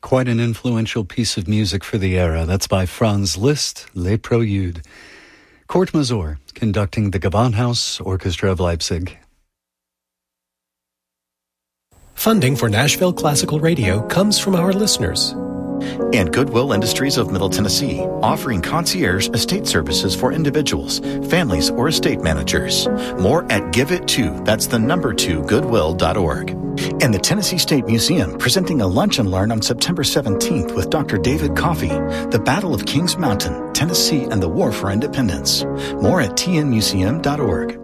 quite an influential piece of music for the era. That's by Franz Liszt, Les Préludes. Kurt Masur, conducting the Gewandhaus Orchestra of Leipzig. Funding for Nashville Classical Radio comes from our listeners. And Goodwill Industries of Middle Tennessee, offering concierge estate services for individuals, families, or estate managers. More at GiveIt2, that's the number 2, goodwill.org. And the Tennessee State Museum, presenting a lunch and learn on September 17th with Dr. David Coffey, The Battle of Kings Mountain, Tennessee and the War for Independence. More at tnmuseum.org.